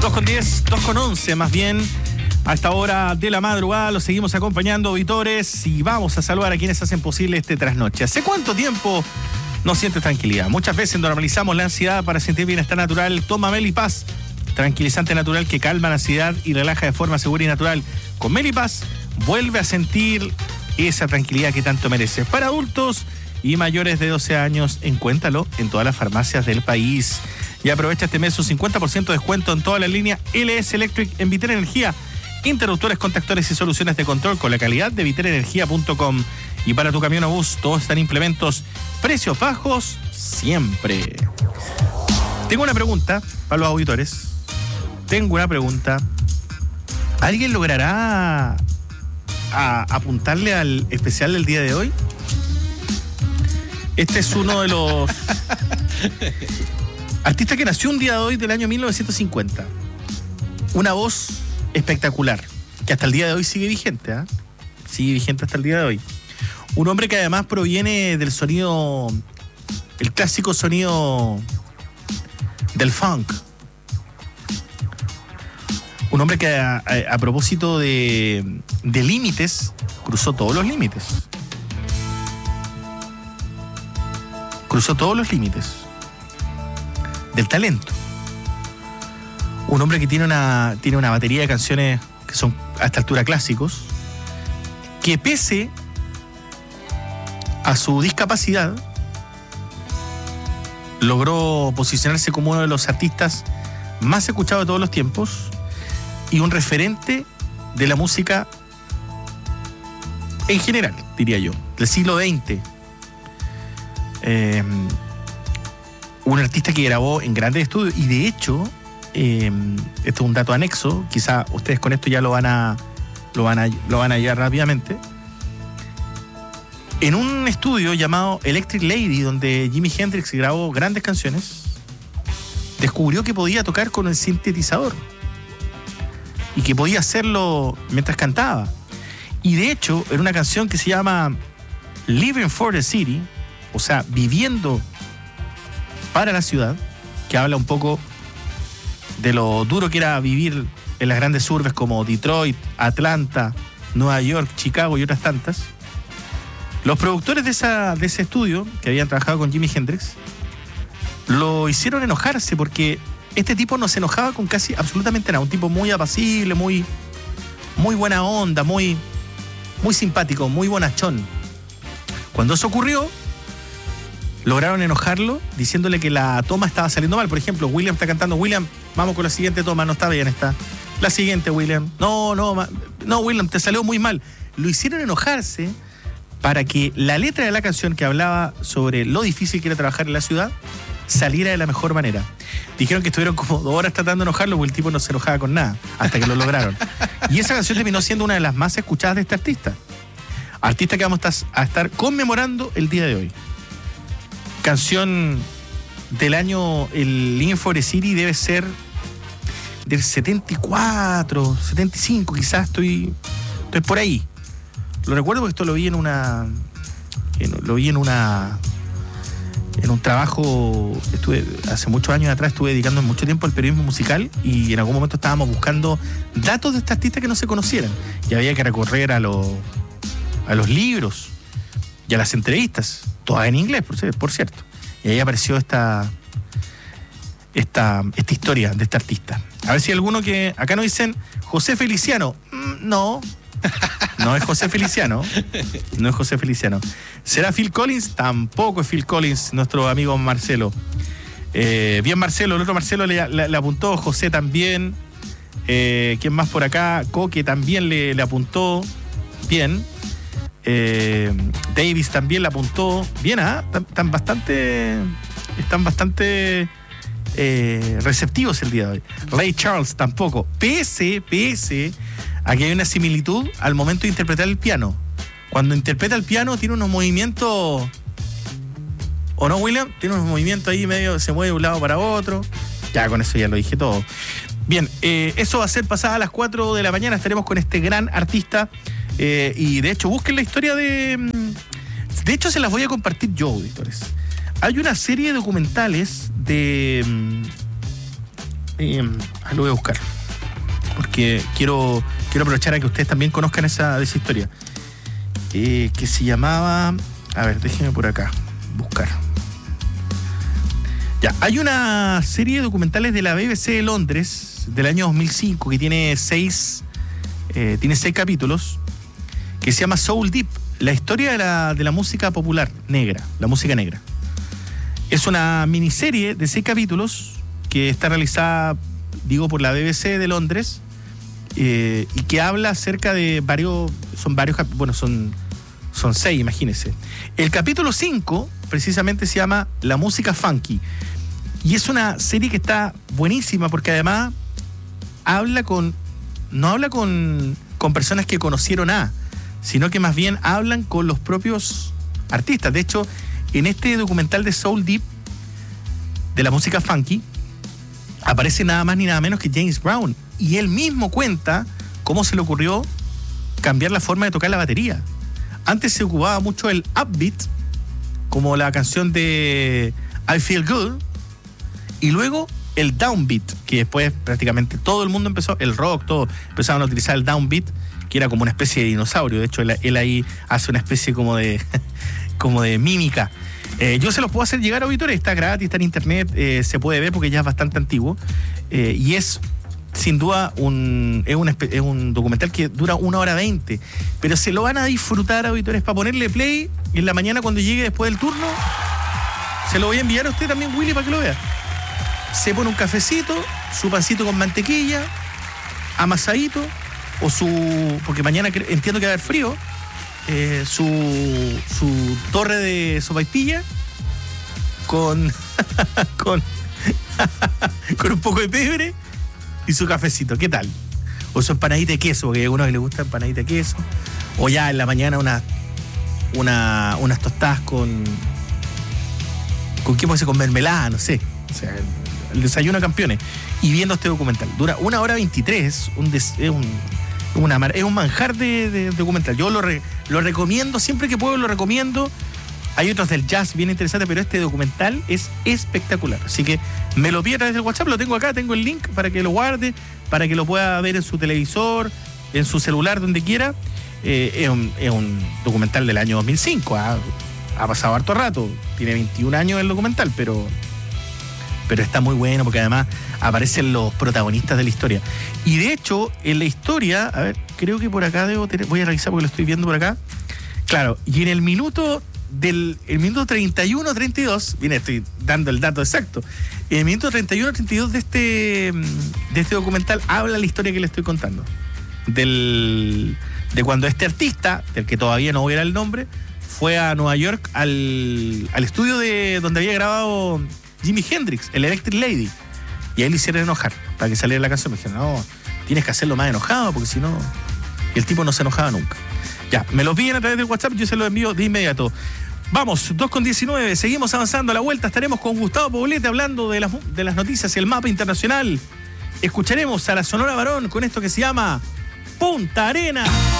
2:10, 2:11 más bien. A esta hora de la madrugada los seguimos acompañando, auditores, y vamos a saludar a quienes hacen posible este trasnoche. ¿Hace cuánto tiempo no sientes tranquilidad? Muchas veces normalizamos la ansiedad para sentir bienestar natural. Toma Melipaz, tranquilizante natural que calma la ansiedad y relaja de forma segura y natural. Con Melipaz vuelve a sentir esa tranquilidad que tanto mereces. Para adultos y mayores de 12 años, encuéntralo en todas las farmacias del país. Y aprovecha este mes un 50% de descuento en toda la línea LS Electric en Vitel Energía. Interruptores, contactores y soluciones de control con la calidad de vitelenergia.com. Y para tu camión o bus, todos están implementos. Precios bajos siempre. Tengo una pregunta para los auditores. Tengo una pregunta. ¿Alguien logrará apuntarle al especial del día de hoy? Este es uno de los artistas que nació un día de hoy del año 1950. Una voz espectacular, que hasta el día de hoy sigue vigente, ¿eh? Sigue vigente hasta el día de hoy. Un hombre que además proviene del sonido, el clásico sonido del funk. Un hombre que a propósito de límites, cruzó todos los límites. Cruzó todos los límites del talento. Un hombre que tiene una batería de canciones que son a esta altura clásicos, que pese a su discapacidad logró posicionarse como uno de los artistas más escuchados de todos los tiempos y un referente de la música en general, diría yo, del siglo XX. Un artista que grabó en grandes estudios y de hecho, esto es un dato anexo, quizá ustedes con esto ya lo van a hallar rápidamente. En un estudio llamado Electric Lady, donde Jimi Hendrix grabó grandes canciones, descubrió que podía tocar con el sintetizador y que podía hacerlo mientras cantaba. Y de hecho, en una canción que se llama Living for the City, o sea, viviendo para la ciudad, que habla un poco de lo duro que era vivir en las grandes urbes como Detroit, Atlanta, Nueva York, Chicago y otras tantas. Los productores de ese estudio, que habían trabajado con Jimi Hendrix, lo hicieron enojarse porque este tipo no se enojaba con casi absolutamente nada. Un tipo muy apacible, muy buena onda, muy simpático, muy bonachón. Cuando eso ocurrió, lograron enojarlo diciéndole que la toma estaba saliendo mal. Por ejemplo, William está cantando, William, vamos con la siguiente toma, no está bien esta. La siguiente, William. No, William, te salió muy mal. Lo hicieron enojarse para que la letra de la canción, que hablaba sobre lo difícil que era trabajar en la ciudad, saliera de la mejor manera. Dijeron que estuvieron como 2 horas tratando de enojarlo porque el tipo no se enojaba con nada, hasta que lo lograron. Y esa canción terminó siendo una de las más escuchadas de este artista. Artista que vamos a estar conmemorando el día de hoy. Canción del año, el Living for the City debe ser del 74, 75, quizás estoy por ahí. Lo recuerdo porque esto lo vi en un trabajo, hace muchos años atrás, estuve dedicando mucho tiempo al periodismo musical y en algún momento estábamos buscando datos de este artista que no se conocieran. Y había que recorrer a los libros y a las entrevistas, todas en inglés, por cierto. Y ahí apareció esta historia de este artista. A ver si hay alguno que... Acá nos dicen José Feliciano. No es José Feliciano. No es José Feliciano. ¿Será Phil Collins? Tampoco es Phil Collins, nuestro amigo Marcelo. Bien, Marcelo. El otro Marcelo le apuntó. José también. ¿Quién más por acá? Coque también le apuntó. Bien. Davis también le apuntó. Bien, están bastante receptivos el día de hoy. Ray Charles tampoco. PS, aquí hay una similitud al momento de interpretar el piano. Cuando interpreta el piano tiene unos movimientos, ¿o no, William? Tiene unos movimientos ahí medio, se mueve de un lado para otro. Ya, con eso ya lo dije todo. Bien, eso va a ser pasada a las 4 de la mañana. Estaremos con este gran artista. Y de hecho, busquen la historia de hecho, se las voy a compartir yo, auditores. Hay una serie de documentales de Lo voy a buscar. Porque quiero aprovechar a que ustedes también conozcan esa historia. Que se llamaba... A ver, déjenme por acá buscar. Ya, hay una serie de documentales de la BBC de Londres del año 2005 que tiene 6 capítulos, que se llama Soul Deep, la historia de la música popular negra, la música negra. Es una miniserie de 6 capítulos que está realizada, por la BBC de Londres, y que habla acerca de son 6, imagínense. El capítulo 5 precisamente se llama La música funky, y es una serie que está buenísima porque además no habla con personas que conocieron sino que más bien hablan con los propios artistas. De hecho, en este documental de Soul Deep, de la música funky, aparece nada más ni nada menos que James Brown, y él mismo cuenta cómo se le ocurrió cambiar la forma de tocar la batería. Antes se ocupaba mucho el upbeat, como la canción de I Feel Good, y luego el downbeat, que después prácticamente todo el mundo empezó, el rock, todo, empezaron a utilizar el downbeat, que era como una especie de dinosaurio. De hecho, él ahí hace una especie como de mímica. Yo se los puedo hacer llegar a auditores, está gratis, está en internet, se puede ver porque ya es bastante antiguo, y es sin duda es un documental que dura 1 hora 20, pero se lo van a disfrutar, auditores, para ponerle play y en la mañana cuando llegue después del turno. Se lo voy a enviar a usted también, Willy, para que lo vea. Se pone un cafecito, su pancito con mantequilla, amasadito, porque mañana entiendo que va a haber frío, su torre de sopaipilla con un poco de pebre y su cafecito. ¿Qué tal? O su empanadita de queso, porque a algunos les gusta empanadita de queso. O ya en la mañana unas tostadas con qué puede ser, con mermelada, no sé. O sea, el desayuno de campeones. Y viendo este documental. Dura 1 hora 23. Es un manjar de documental. Yo lo recomiendo, siempre que puedo lo recomiendo. Hay otros del jazz bien interesantes, pero este documental es espectacular. Así que me lo pide a través del WhatsApp, lo tengo acá, tengo el link para que lo guarde, para que lo pueda ver en su televisor, en su celular, donde quiera. Es un documental del año 2005. Ha pasado harto rato. Tiene 21 años el documental, pero está muy bueno porque además aparecen los protagonistas de la historia. Y de hecho, en la historia, a ver, creo que por acá voy a revisar porque lo estoy viendo por acá. Claro, y en el minuto 31-32, bien, estoy dando el dato exacto. En el minuto 31-32 de este documental habla la historia que le estoy contando. De cuando este artista, del que todavía no voy a dar el nombre, fue a Nueva York al estudio donde había grabado Jimi Hendrix, el Electric Lady. Y ahí le hicieron enojar para que saliera la canción. Me dijeron, no, tienes que hacerlo más enojado porque si no... Y el tipo no se enojaba nunca. Ya, me lo piden a través del WhatsApp, yo se lo envío de inmediato. Vamos, 2:19, seguimos avanzando a la vuelta. Estaremos con Gustavo Poblete hablando de las noticias y el mapa internacional. Escucharemos a la Sonora Varón con esto que se llama Punta Arenas.